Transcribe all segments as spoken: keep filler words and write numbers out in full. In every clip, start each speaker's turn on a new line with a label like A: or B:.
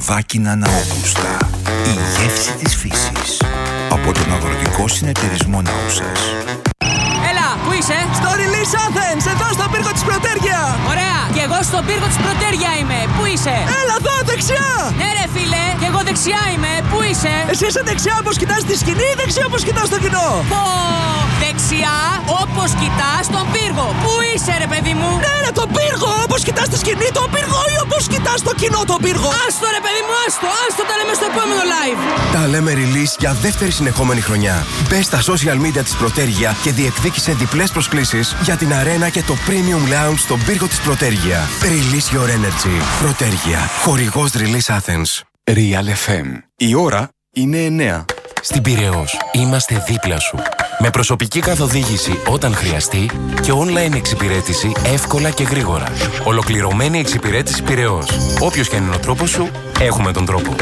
A: Βάκινα Ναόγουστα. Η γεύση της φύσης. Από τον Αγροτικό Συνεταιρισμό Ναούσας.
B: Έλα, πού είσαι?
C: Στο Release Athens, εδώ στον πύργο της Πρωτέργεια.
B: Ωραία, και εγώ στον πύργο της Πρωτέργεια είμαι. Πού είσαι?
C: Έλα εδώ, δεξιά.
B: Ναι ρε φίλε, και εγώ δεξιά είμαι. Πού είσαι?
C: Εσύ είσαι δεξιά όπως κοιτάς τη σκηνή ή δεξιά όπως κοιτάς το κοινό?
B: Πω, δεξιά όπως κοιτάς τον πύργο. Πού είσαι ρε παιδί μου?
C: Ναι ρε, τον πύργο, όπως κοιτάς τη σκηνή τον πύργο ή όπως κοιτάς το κοινό τον πύργο?
B: Άστο ρε παιδί μου, άστο, άστο, τα λέμε στο επόμενο live.
D: Τα λέμε Release για δεύτερη συνεχόμενη χρονιά. Μπες στα social media της Πρωτέργεια και διεκδίκησε διπλές προσκλήσεις για την αρένα και το Premium Lounge στον πύργο της Πρωτέργεια. Release your energy. Πρωτέργεια. Χορηγός Release Athens.
E: Real εφ εμ. Η ώρα είναι εννέα.
F: Στην Πειραιώς είμαστε δίπλα σου. Με προσωπική καθοδήγηση όταν χρειαστεί και online εξυπηρέτηση εύκολα και γρήγορα. Ολοκληρωμένη εξυπηρέτηση Πειραιώς. Όποιος και αν είναι ο τρόπος σου, έχουμε τον τρόπο.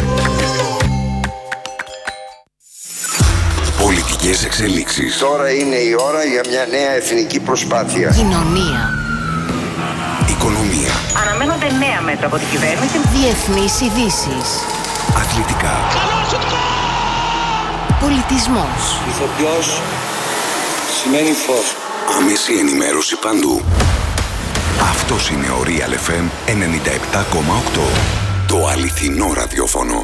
E: Πολιτικές εξελίξεις.
G: Τώρα είναι η ώρα για μια νέα εθνική προσπάθεια.
H: Κοινωνία.
E: Οικονομία.
H: Αναμένονται νέα μέτρα από την κυβέρνηση. Διεθνείς ειδήσεις.
E: Αθλητικά.
H: Πολιτισμός.
G: Ηθοποιός σημαίνει φως.
E: Άμεση ενημέρωση παντού. Αυτός είναι ο Real εφ εμ ενενήντα επτά κόμμα οκτώ. Το αληθινό ραδιόφωνο.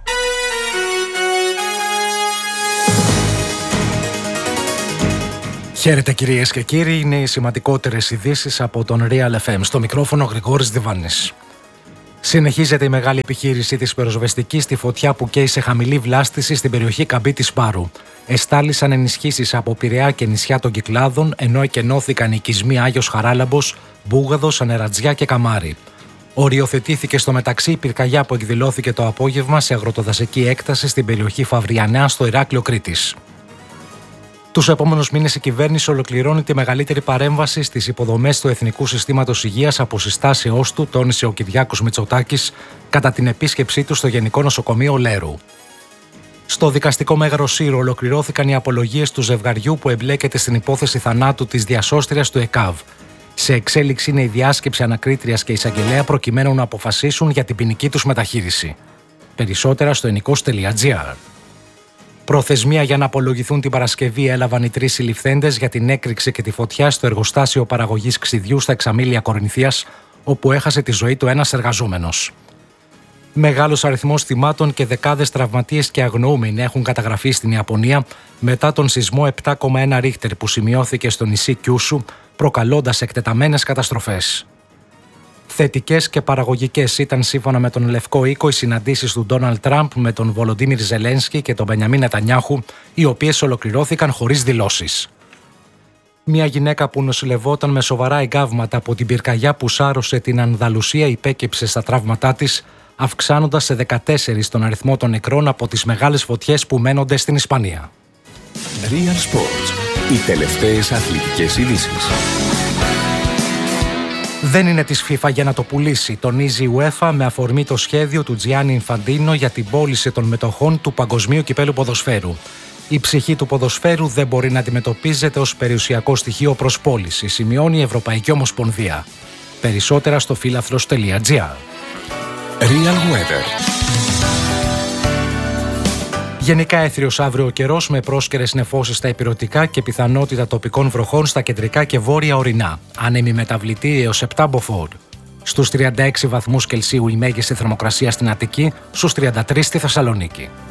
I: Χαίρετε κυρίες και κύριοι, είναι οι σημαντικότερες ειδήσεις από τον Real εφ εμ. Στο μικρόφωνο Γρηγόρης Διβάνης. Συνεχίζεται η μεγάλη επιχείρηση της πυροσβεστικής στη φωτιά που καίει σε χαμηλή βλάστηση στην περιοχή Καμπή της Πάρου. Εστάλησαν ενισχύσεις από Πειραιά και νησιά των Κυκλάδων, ενώ εκενώθηκαν οι οικισμοί Άγιος Χαράλαμπος, Μπούγαδος, Ανερατζιά και Καμάρι. Οριοθετήθηκε στο μεταξύ η πυρκαγιά που εκδηλώθηκε το απόγευμα σε αγροτοδασική έκταση στην περιοχή Φαβριανέα στο Ηράκλειο Κρήτης. Τους επόμενους μήνες η κυβέρνηση ολοκληρώνει τη μεγαλύτερη παρέμβαση στις υποδομές του Εθνικού Συστήματος Υγείας από συστάσεώς του, τόνισε ο Κυριάκος Μητσοτάκης κατά την επίσκεψή του στο Γενικό Νοσοκομείο Λέρου. Στο δικαστικό μέγαρο Σύρο ολοκληρώθηκαν οι απολογίες του ζευγαριού που εμπλέκεται στην υπόθεση θανάτου της διασώστριας του ΕΚΑΒ. Σε εξέλιξη είναι η διάσκεψη ανακρίτριας και εισαγγελέα προκειμένου να αποφασίσουν για την ποινική τους μεταχείριση. Περισσότερα στο ενικός τελεία τζι άρ. Προθεσμία για να απολογηθούν την Παρασκευή έλαβαν οι τρεις συλληφθέντες για την έκρηξη και τη φωτιά στο εργοστάσιο παραγωγής ξυδιού στα Εξαμήλια Κορινθίας, όπου έχασε τη ζωή του ένας εργαζόμενος. Μεγάλος αριθμός θυμάτων και δεκάδες τραυματίες και αγνοούμενοι έχουν καταγραφεί στην Ιαπωνία μετά τον σεισμό επτά κόμμα ένα ρίχτερ που σημειώθηκε στο νησί Κιούσου, προκαλώντας εκτεταμένες καταστροφές. Θετικές και παραγωγικές ήταν σύμφωνα με τον Λευκό Οίκο οι συναντήσεις του Ντόναλντ Τραμπ με τον Βολοντίμιρ Ζελένσκι και τον Μπενιαμίν Νετανιάχου, οι οποίες ολοκληρώθηκαν χωρίς δηλώσεις. Μια γυναίκα που νοσηλευόταν με σοβαρά εγκάβματα από την πυρκαγιά που σάρωσε την Ανδαλουσία υπέκυψε στα τραύματά της, αυξάνοντας σε δεκατέσσερα τον αριθμό των νεκρών από τις μεγάλες φωτιές που μένονται στην Ισπανία.
E: Real Sports. Οι τελευταίες αθλητικές ειδήσεις.
I: Δεν είναι της FIFA για να το πουλήσει, τονίζει η UEFA με αφορμή το σχέδιο του Τζιάννι Ινφαντίνο για την πώληση των μετοχών του Παγκοσμίου Κυπέλλου Ποδοσφαίρου. Η ψυχή του ποδοσφαίρου δεν μπορεί να αντιμετωπίζεται ως περιουσιακό στοιχείο προς πώληση, σημειώνει η Ευρωπαϊκή Ομοσπονδία. Περισσότερα στο φίλαθλος τελεία τζι άρ.
E: Real Weather.
I: Γενικά έθριος αύριο ο καιρός με πρόσκαιρες νεφώσεις στα ηπειρωτικά και πιθανότητα τοπικών βροχών στα κεντρικά και βόρεια ορεινά. Άνεμη μεταβλητή έως επτά μποφόρ. Στους τριάντα έξι βαθμούς Κελσίου η μέγιστη θερμοκρασία στην Αττική, στους τριάντα τρεις στη Θεσσαλονίκη.